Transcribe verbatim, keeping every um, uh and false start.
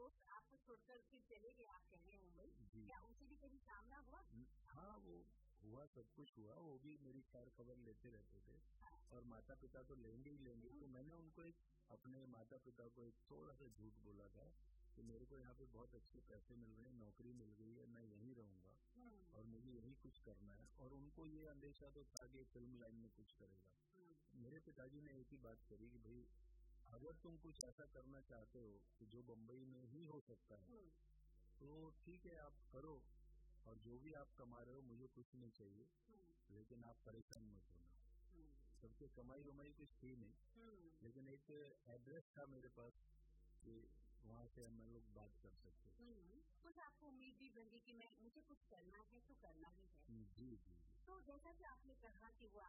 दोस्त आपको छोड़कर फिर चले गए, आप कह रहे हैं मुंबई, जी। क्या उनसे भी कभी सामना हुआ? हाँ, वो हुआ, सब कुछ हुआ, वो भी मेरी खैर खबर लेते रहते थे और माता पिता तो लेंगे ही लेंगे। तो मैंने उनको एक अपने माता पिता को एक थोड़ा सा झूठ बोला था कि मेरे को यहाँ पे बहुत अच्छे पैसे मिल रहे हैं, नौकरी मिल गई है, मैं यहीं रहूंगा और मुझे यही कुछ करना है। और उनको ये अंदेशा तो था कि फिल्म लाइन में कुछ करेगा। मेरे पिताजी ने एक ही बात करी कि भाई अगर तुम कुछ ऐसा करना चाहते हो कि जो बम्बई में ही हो सकता है तो ठीक है, आप करो और जो भी आप कमा रहे हो मुझे कुछ नहीं चाहिए, लेकिन आप परेशान मत होना। सबके कमाई वमाई कुछ थी नहीं, लेकिन एक एड्रेस था मेरे पास कि वहाँ से हम लोग बात कर सकते हैं। कुछ आपको उम्मीद भी बनी कि मैं मुझे कुछ करना है तो करना ही है। जी जी। तो जैसा कि आपने कहा कि वो